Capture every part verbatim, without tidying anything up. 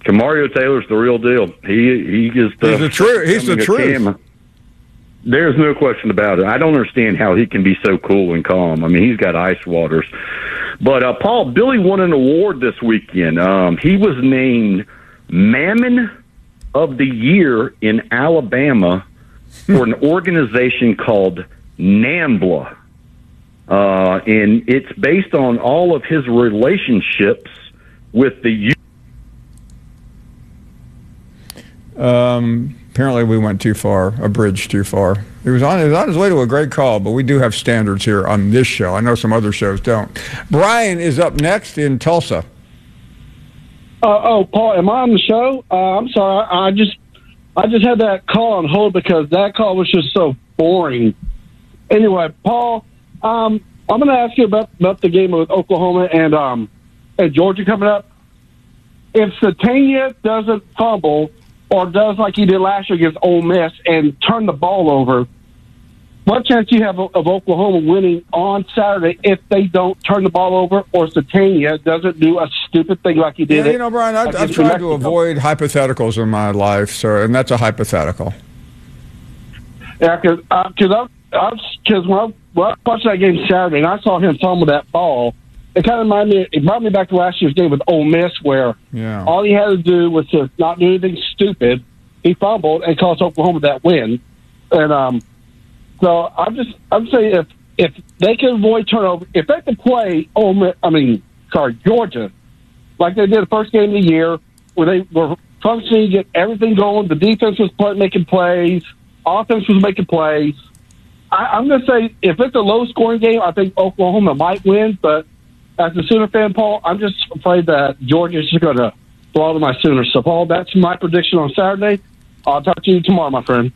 Mario Taylor's the real deal. He he is the he's the truth. He's the truth. Cam. There's no question about it. I don't understand how he can be so cool and calm. I mean, he's got ice waters. But uh, Paul, Billy won an award this weekend. Um, he was named Mammon of the Year in Alabama for an organization called NAMBLA. Uh, and it's based on all of his relationships with the youth. Um, apparently we went too far, a bridge too far. He was on, he was on his way to a great call, but we do have standards here on this show. I know some other shows don't. Brian is up next in Tulsa. Uh, oh, Paul, am I on the show? Uh, I'm sorry. I, I just I just had that call on hold because that call was just so boring. Anyway, Paul, um, I'm going to ask you about, about the game with Oklahoma and um, and Georgia coming up. If Satania doesn't fumble or does like he did last year against Ole Miss and turn the ball over, what chance do you have of, of Oklahoma winning on Saturday if they don't turn the ball over or Satania doesn't do a stupid thing like he did? Yeah, you know, Brian, I, I've tried to avoid hypotheticals in my life, so and that's a hypothetical. Yeah, because uh, cause because when I, when I watched that game Saturday and I saw him fumble that ball, it kind of reminded me. It brought me back to last year's game with Ole Miss, where yeah. all he had to do was to not do anything stupid. He fumbled and cost Oklahoma that win, and um. So I'm just I'm saying if if they can avoid turnover, if they can play Ole Miss, I mean sorry Georgia, like they did the first game of the year, where they were functioning, get everything going, the defense was play, making plays, offense was making plays. I, I'm going to say if it's a low scoring game, I think Oklahoma might win. But as a Sooner fan, Paul, I'm just afraid that Georgia's just going to throttle my Sooners. So Paul, that's my prediction on Saturday. I'll talk to you tomorrow, my friend.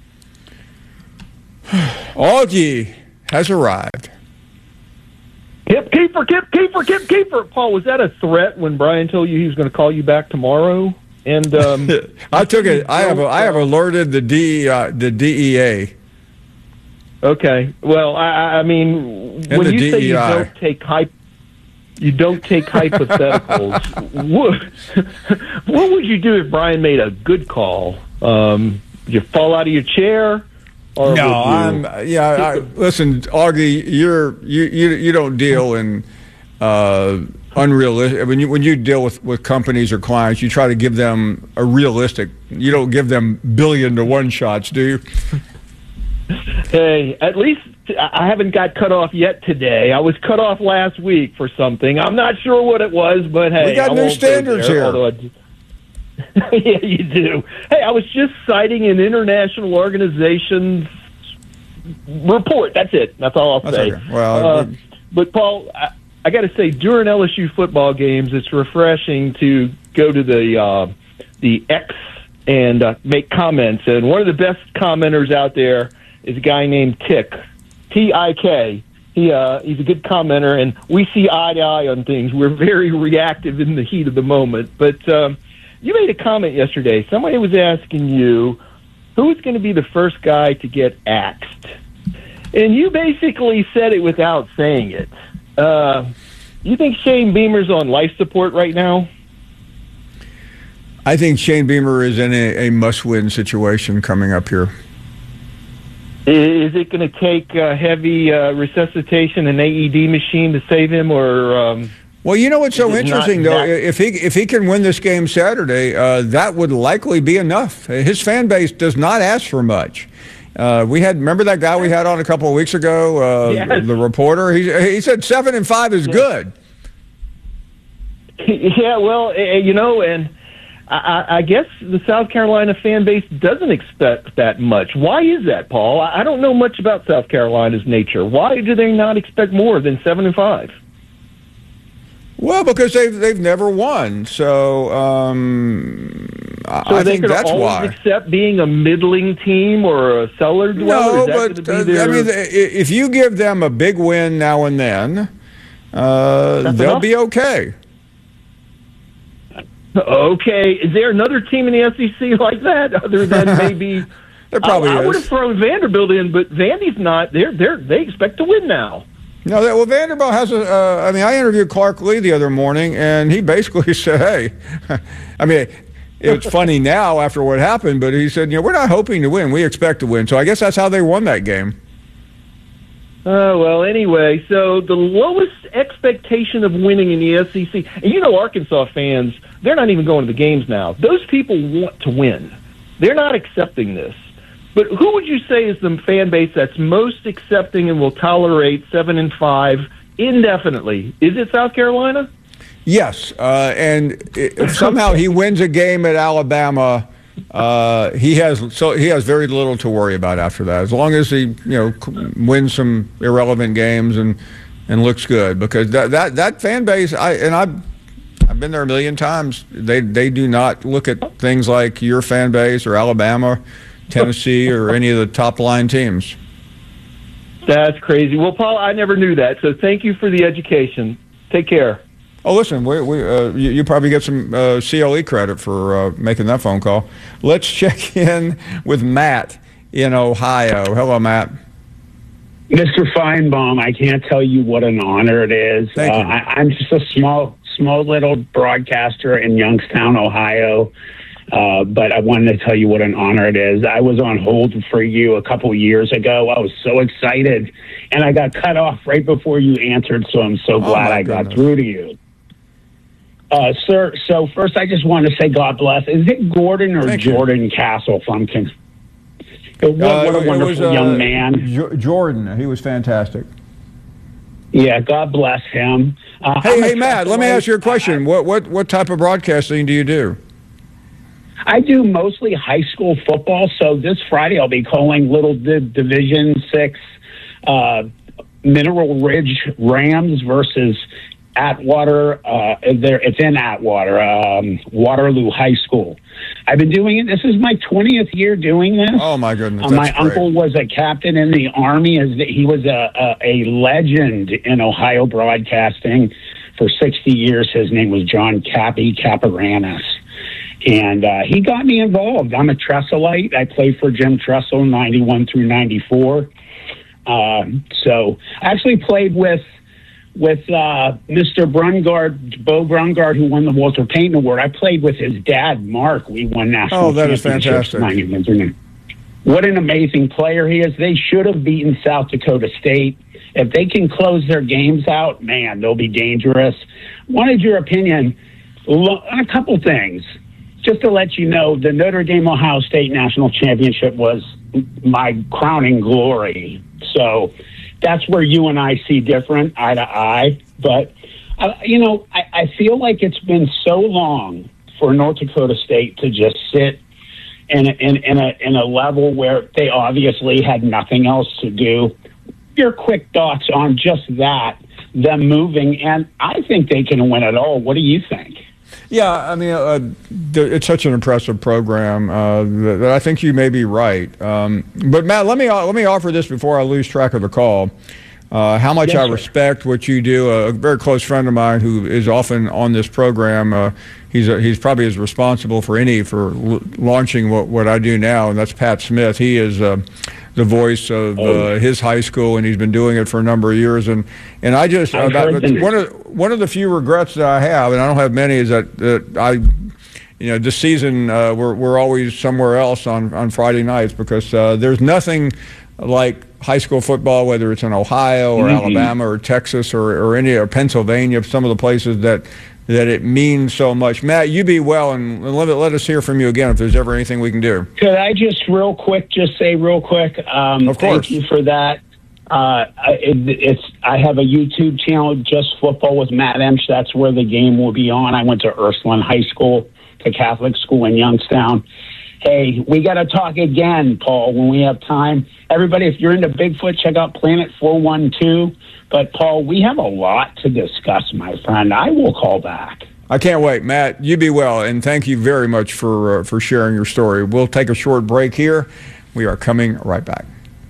Augie has arrived. Kip Keeper, Kip Keeper, Kip Keeper. Paul, was that a threat when Brian told you he was going to call you back tomorrow? And um, I took it. I have. I have alerted the D. Uh, the D E A. Okay. Well, I, I mean, and when you D E I. say you don't take hype, you don't take hypotheticals. what, what would you do if Brian made a good call? Um, would you fall out of your chair? Or no, I'm. Yeah, I, listen, Augie, you're you you you don't deal in uh, unrealistic. When you when you deal with, with companies or clients, you try to give them a realistic. You don't give them billion to one shots, do you? Hey, at least I haven't got cut off yet today. I was cut off last week for something. I'm not sure what it was, but hey, we got I new won't standards there, here. Yeah, you do. Hey, I was just citing an international organization's report. That's it. That's all I'll That's say. Okay. Well, uh, but, Paul, I, I got to say, during L S U football games, it's refreshing to go to the uh, the X and uh, make comments. And one of the best commenters out there is a guy named Tick, T I K. He uh, he's a good commenter, and we see eye to eye on things. We're very reactive in the heat of the moment. But um, you made a comment yesterday. Somebody was asking you who's going to be the first guy to get axed, and you basically said it without saying it. Uh, you think Shane Beamer's on life support right now? I think Shane Beamer is in a, a must-win situation coming up here. Is it going to take uh, heavy uh, resuscitation and A E D machine to save him, or? Um, well, you know what's so interesting though. That- if he if he can win this game Saturday, uh, that would likely be enough. His fan base does not ask for much. Uh, we had remember that guy we had on a couple of weeks ago, uh, Yes. the, the reporter. He he said seven and five is yes. good. Yeah, well, you know, and I, I guess the South Carolina fan base doesn't expect that much. Why is that, Paul? I don't know much about South Carolina's nature. Why do they not expect more than seven and five? Well, because they've they've never won, so um, So I they think could that's always why. accept being a middling team or a cellar No, dweller. Is that but gonna be uh, their... I mean, if you give them a big win now and then, uh, That's they'll enough? be okay. Okay, is there another team in the S E C like that other than maybe? There probably I, I would is. have thrown Vanderbilt in, but Vandy's not. They're they're they expect to win now. No, that, well, Vanderbilt has a. Uh, I mean, I interviewed Clark Lee the other morning, and he basically said, "Hey, I mean, it's funny now after what happened, but he said, you know, we're not hoping to win. We expect to win." So I guess that's how they won that game. Oh, well, anyway, so the lowest expectation of winning in the S E C, and you know Arkansas fans, they're not even going to the games now. Those people want to win. They're not accepting this. But who would you say is the fan base that's most accepting and will tolerate seven and five indefinitely? Is it South Carolina? Yes, uh, and if somehow he wins a game at Alabama, Uh, he has so he has very little to worry about after that. As long as he you know wins some irrelevant games and, and looks good, because that that, that fan base, I and I've I've been there a million times. They they do not look at things like your fan base or Alabama, Tennessee, or any of the top line teams. That's crazy. Well, Paul, I never knew that. So thank you for the education. Take care. Oh, listen, we, we, uh, you, you probably get some uh, C L E credit for uh, making that phone call. Let's check in with Matt in Ohio. Hello, Matt. Mister Feinbaum, I can't tell you what an honor it is. Thank uh, you. I, I'm just a small, small little broadcaster in Youngstown, Ohio. Uh, but I wanted to tell you what an honor it is. I was on hold for you a couple years ago. I was so excited, and I got cut off right before you answered, so I'm so glad oh I goodness. got through to you. Uh, sir, so first I just want to say God bless. Is it Gordon or Thank Jordan you. Castle from King? What, Uh, what a it wonderful was, uh, young man. Jo- Jordan, he was fantastic. Yeah, God bless him. Uh, Hey, I'm a hey, Matt, let me ask you a I- question. What what what type of broadcasting do you do? I do mostly high school football, so this Friday I'll be calling Little Di- Division Six uh, Mineral Ridge Rams versus Atwater. Uh, there, it's in Atwater, um, Waterloo High School. I've been doing it. This is my twentieth year doing this. Oh my goodness! Uh, That's my great. uncle was a captain in the Army. As he was a, a, a legend in Ohio broadcasting for sixty years. His name was John Cappy Caparanis. And uh, he got me involved. I'm a Tresselite. I played for Jim Tressel ninety-one through ninety-four. Uh, so I actually played with with uh, Mister Brungard, Bo Brungard, who won the Walter Payton Award. I played with his dad, Mark. We won national Oh, that is championships. fantastic. What an amazing player he is. They should have beaten South Dakota State. If they can close their games out, man, they'll be dangerous. Wanted your opinion on a couple things. Just to let you know, the Notre Dame-Ohio State National Championship was my crowning glory. So that's where you and I see different, eye to eye. But, uh, you know, I, I feel like it's been so long for North Dakota State to just sit in a, in, in, a, in a level where they obviously had nothing else to do. Your quick thoughts on just that, them moving, and I think they can win it all. What do you think? Yeah, I mean, uh, it's such an impressive program uh, that, that I think you may be right. Um, but Matt, let me let me offer this before I lose track of the call. Uh, how much Yes, I sir. respect what you do. A very close friend of mine who is often on this program. Uh, he's a, he's probably as responsible for any for l- launching what, what I do now, and that's Pat Smith. He is uh, the voice of Oh. uh, his high school, and he's been doing it for a number of years. And and I just I've about, heard the- one of one of the few regrets that I have, and I don't have many, is that, that I. You know, this season uh, we're we're always somewhere else on, on Friday nights because uh, there's nothing like high school football, whether it's in Ohio or Mm-hmm. Alabama or Texas or, or any or Pennsylvania, some of the places that that it means so much. Matt, you be well, and let, let us hear from you again if there's ever anything we can do. Could I just real quick, just say real quick, um, Of course. thank you for that. Uh, it, it's I have a YouTube channel, Just Football with Matt Emsch. That's where the game will be on. I went to Ursuline High School, the Catholic school in Youngstown. Hey, we got to talk again, Paul, when we have time. Everybody, if you're into Bigfoot, check out Planet four one two. But, Paul, we have a lot to discuss, my friend. I will call back. I can't wait. Matt, you be well, and thank you very much for uh, for sharing your story. We'll take a short break here. We are coming right back.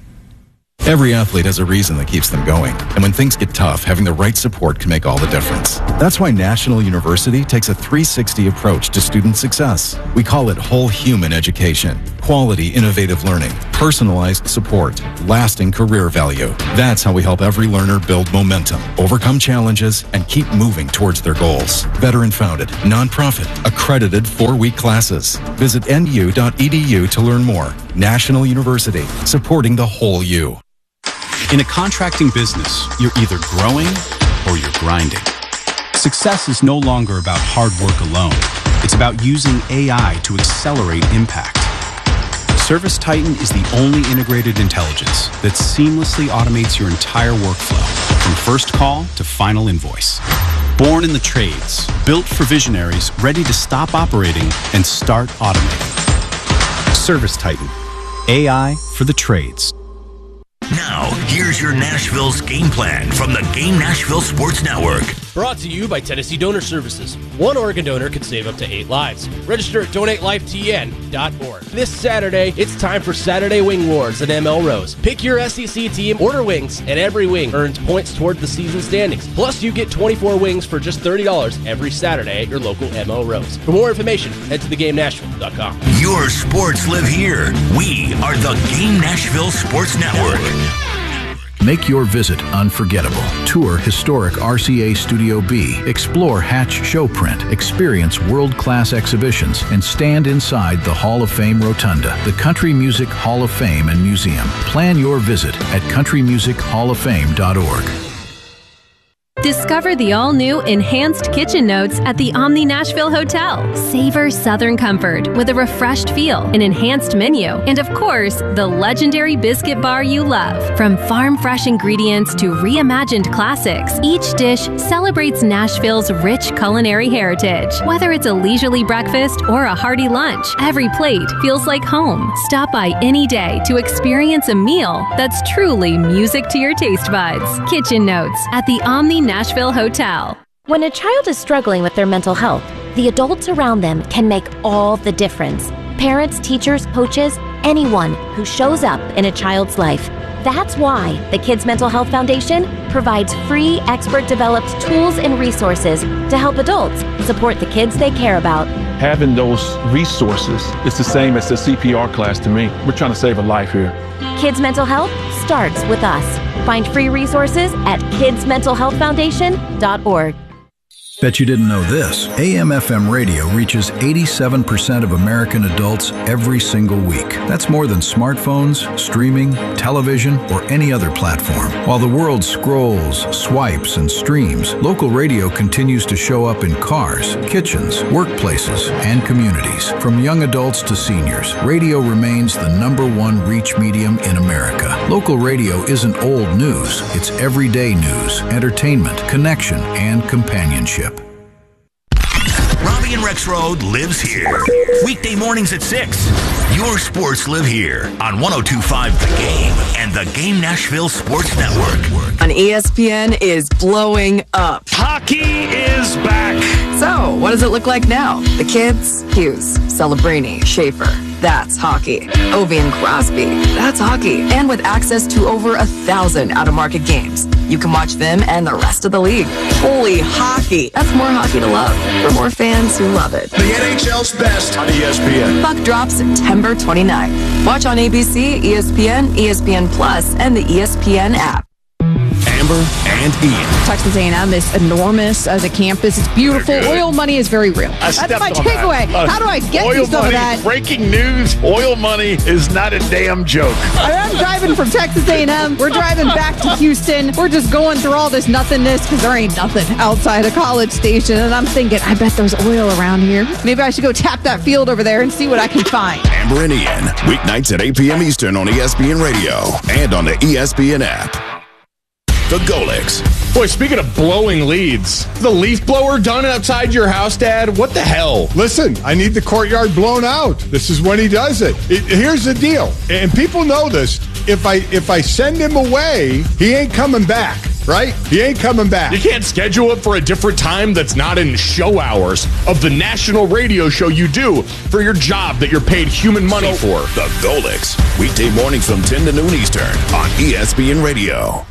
Every athlete has a reason that keeps them going. And when things get tough, having the right support can make all the difference. That's why National University takes a three sixty approach to student success. We call it whole human education. Quality, innovative learning, personalized support, lasting career value. That's how we help every learner build momentum, overcome challenges, and keep moving towards their goals. Veteran-founded, nonprofit, accredited four-week classes. Visit N U dot E D U to learn more. National University, supporting the whole you. In a contracting business, you're either growing or you're grinding. Success is no longer about hard work alone. It's about using A I to accelerate impact. ServiceTitan is the only integrated intelligence that seamlessly automates your entire workflow, from first call to final invoice. Born in the trades, built for visionaries ready to stop operating and start automating. ServiceTitan, A I for the trades. Now, here's your Nashville's game plan from the Game Nashville Sports Network. Brought to you by Tennessee Donor Services. One organ donor can save up to eight lives. Register at donate life T N dot org. This Saturday, it's time for Saturday Wing Wars at M L Rose. Pick your S E C team, order wings, and every wing earns points toward the season standings. Plus, you get twenty-four wings for just thirty dollars every Saturday at your local M L Rose. For more information, head to the game nashville dot com. Your sports live here. We are the Game Nashville Sports Network. Make your visit unforgettable. Tour historic R C A Studio B. Explore Hatch Showprint. Experience world-class exhibitions and stand inside the Hall of Fame Rotunda, the Country Music Hall of Fame and Museum. Plan your visit at country music hall of fame dot org. Discover the all-new Enhanced Kitchen Notes at the Omni Nashville Hotel. Savor Southern comfort with a refreshed feel, an enhanced menu, and of course, the legendary biscuit bar you love. From farm-fresh ingredients to reimagined classics, each dish celebrates Nashville's rich culinary heritage. Whether it's a leisurely breakfast or a hearty lunch, every plate feels like home. Stop by any day to experience a meal that's truly music to your taste buds. Kitchen Notes at the Omni Nashville Hotel. When a child is struggling with their mental health, the adults around them can make all the difference. Parents, teachers, coaches, anyone who shows up in a child's life. That's why the Kids Mental Health Foundation provides free, expert-developed tools and resources to help adults support the kids they care about. Having those resources is the same as the C P R class to me. We're trying to save a life here. Kids Mental Health starts with us. Find free resources at kids mental health foundation dot org. Bet you didn't know this. A M F M radio reaches eighty-seven percent of American adults every single week. That's more than smartphones, streaming, television, or any other platform. While the world scrolls, swipes, and streams, local radio continues to show up in cars, kitchens, workplaces, and communities. From young adults to seniors, radio remains the number one reach medium in America. Local radio isn't old news. It's everyday news, entertainment, connection, and companionship. Robbie and Rex Road lives here. Weekday mornings at six. Your sports live here on one oh two point five The Game and the Game Nashville Sports Network. On E S P N is blowing up. Hockey is back. So, what does it look like now? The kids? Hughes, Celebrini, Schaefer. That's hockey. Ovi and Crosby. That's hockey. And with access to over a thousand out-of-market games, you can watch them and the rest of the league. Holy hockey. That's more hockey to love for more fans who love it. The N H L's best on E S P N. Puck drops September twenty-ninth. Watch on A B C, E S P N, E S P N Plus, and the E S P N app. Amber and Ian. Texas A and M is enormous as a campus. It's beautiful. Oil money is very real. I That's my takeaway. That. How do I get oil you some money, of that? Breaking news, oil money is not a damn joke. I'm driving from Texas A and M. We're driving back to Houston. We're just going through all this nothingness because there ain't nothing outside of College Station. And I'm thinking, I bet there's oil around here. Maybe I should go tap that field over there and see what I can find. Amber and Ian, weeknights at eight p.m. Eastern on E S P N Radio and on the E S P N app. The Golix. Boy, speaking of blowing leads, the leaf blower done outside your house, Dad? What the hell? Listen, I need the courtyard blown out. This is when he does it. it. Here's the deal, and people know this. If I if I send him away, he ain't coming back, right? He ain't coming back. You can't schedule it for a different time that's not in show hours of the national radio show you do for your job that you're paid human money so, for. The Golix. Weekday mornings from ten to noon Eastern on E S P N Radio.